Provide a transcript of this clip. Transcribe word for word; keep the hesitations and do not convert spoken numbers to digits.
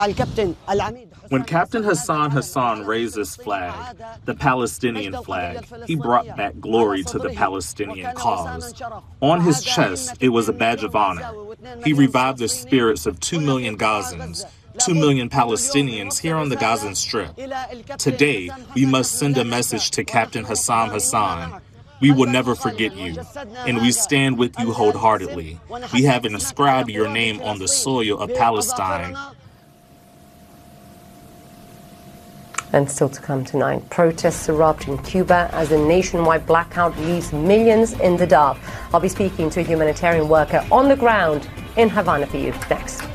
When Captain Hassan Hassan raised this flag, the Palestinian flag, he brought back glory to the Palestinian cause. On his chest, it was a badge of honor. He revived the spirits of two million Gazans, two million Palestinians here on the Gazan Strip. Today, we must send a message to Captain Hassan Hassan. We will never forget you, and we stand with you wholeheartedly. We have inscribed your name on the soil of Palestine. And still to come tonight, protests erupt in Cuba as a nationwide blackout leaves millions in the dark. I'll be speaking to a humanitarian worker on the ground in Havana for you next.